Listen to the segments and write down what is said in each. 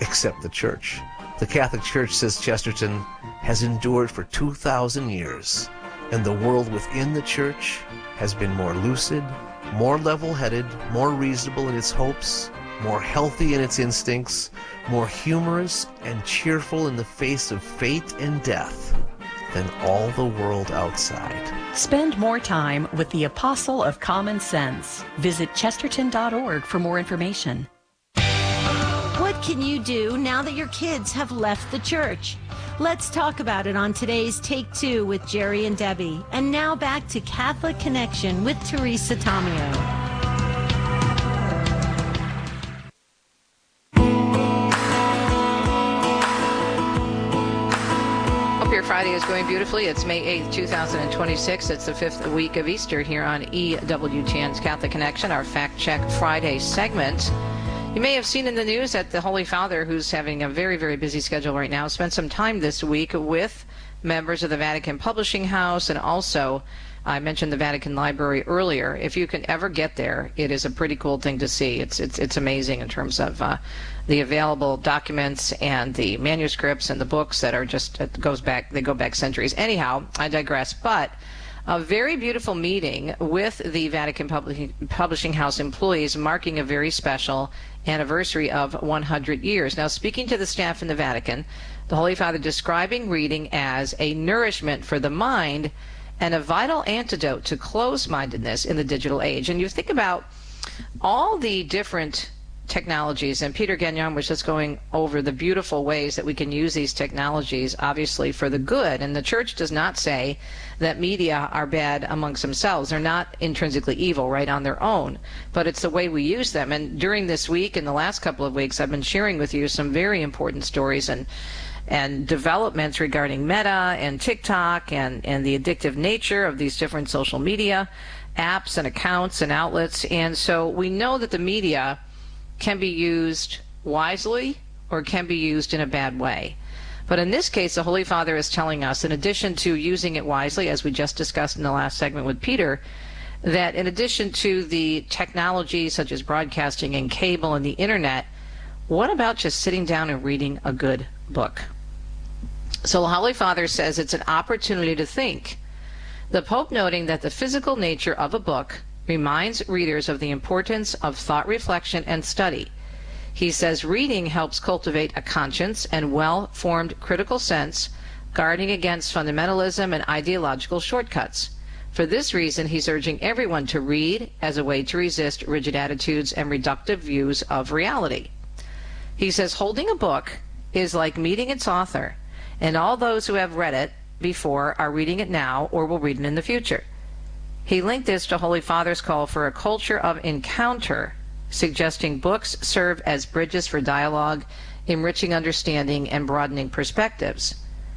except the Church. The Catholic Church, says Chesterton, has endured for 2,000 years, and the world within the Church has been more lucid, more level-headed, more reasonable in its hopes, more healthy in its instincts, more humorous and cheerful in the face of fate and death than all the world outside. Spend more time with the Apostle of Common Sense. Visit chesterton.org for more information. What can you do now that your kids have left the church? Let's talk about it on today's Take Two with Jerry and Debbie. And now back to Catholic Connection with Teresa Tomeo. Friday is going beautifully. It's May 8th, 2026. It's the fifth week of Easter here on EWTN's Catholic Connection, our Fact Check Friday segment. You may have seen in the news that the Holy Father, who's having a very, very busy schedule right now, spent some time this week with members of the Vatican Publishing House, and also I mentioned the Vatican Library earlier. If you can ever get there, it is a pretty cool thing to see. It's amazing in terms of the available documents and the manuscripts and the books that are just, they go back centuries. Anyhow, I digress. But a very beautiful meeting with the Vatican Publishing House employees marking a very special anniversary of 100 years. Now, speaking to the staff in the Vatican, the Holy Father describing reading as a nourishment for the mind and a vital antidote to closed-mindedness in the digital age. And you think about all the different technologies, and Peter Gagnon was just going over the beautiful ways that we can use these technologies, obviously, for the good. And the Church does not say that media are bad amongst themselves. They're not intrinsically evil right on their own, but it's the way we use them. And during this week and the last couple of weeks, I've been sharing with you some very important stories and developments regarding Meta and TikTok and the addictive nature of these different social media apps and accounts and outlets. And so we know that the media can be used wisely or can be used in a bad way. But in this case, the Holy Father is telling us, in addition to using it wisely, as we just discussed in the last segment with Peter, that in addition to the technology such as broadcasting and cable and the internet, what about just sitting down and reading a good book? So the Holy Father says it's an opportunity to think. The Pope noting that the physical nature of a book reminds readers of the importance of thought reflection and study. He says reading helps cultivate a conscience and well-formed critical sense, guarding against fundamentalism and ideological shortcuts. For this reason, he's urging everyone to read as a way to resist rigid attitudes and reductive views of reality. He says holding a book is like meeting its author, and all those who have read it before are reading it now or will read it in the future. He linked this to Holy Father's call for a culture of encounter, suggesting books serve as bridges for dialogue, enriching understanding and broadening perspectives.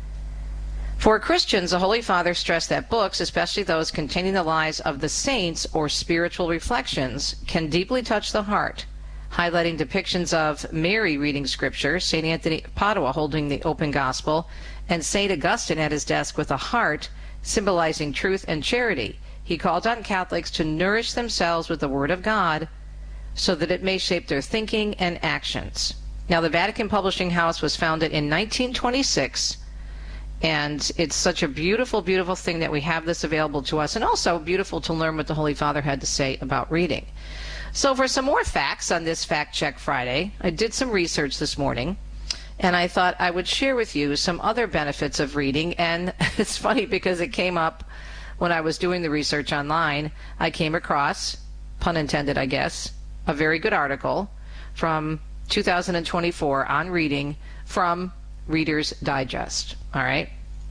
For Christians, the Holy Father stressed that books, especially those containing the lives of the saints or spiritual reflections, can deeply touch the heart, highlighting depictions of Mary reading Scripture, St. Anthony of Padua holding the open gospel, and St. Augustine at his desk with a heart symbolizing truth and charity. He called on Catholics to nourish themselves with the Word of God so that it may shape their thinking and actions. Now, the Vatican Publishing House was founded in 1926, and it's such a beautiful, beautiful thing that we have this available to us, and also beautiful to learn what the Holy Father had to say about reading. So for some more facts on this Fact Check Friday, I did some research this morning, and I thought I would share with you some other benefits of reading. And it's funny because it came up when I was doing the research online. I came across, pun intended I guess, a very good article from 2024 on reading from Reader's Digest. All right.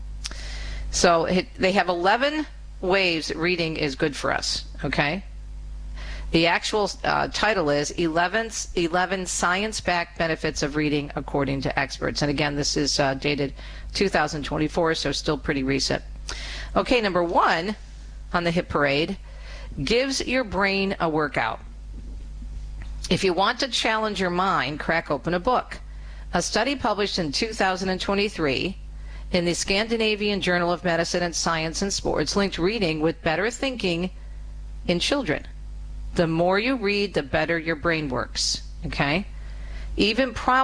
So they have 11 ways reading is good for us. Okay. The actual title is 11 Science-Backed Benefits of Reading According to Experts. And again, this is dated 2024, so still pretty recent. Okay, number 1 on the hit parade, gives your brain a workout. If you want to challenge your mind, crack open a book. A study published in 2023 in the Scandinavian Journal of Medicine and Science and Sports linked reading with better thinking in children. The more you read, the better your brain works. Okay? Even